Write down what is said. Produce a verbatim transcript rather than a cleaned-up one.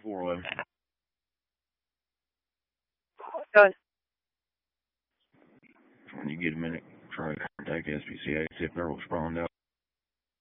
four eleven. Good. When you get a minute, try to contact S P C A, see if they'll respond out.